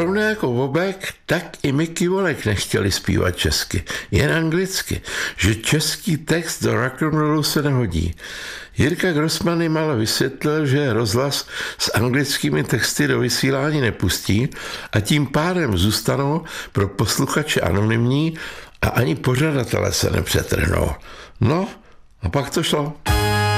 Podobně jako Bobek, tak i Mickey Volek nechtěli zpívat česky, jen anglicky, že český text do rock'n'rollu se nehodí. Jirka Grossman jim ale vysvětlil, že rozhlas s anglickými texty do vysílání nepustí a tím pádem zůstanou pro posluchače anonymní a ani pořadatelé se nepřetrhnou. No, a pak to šlo.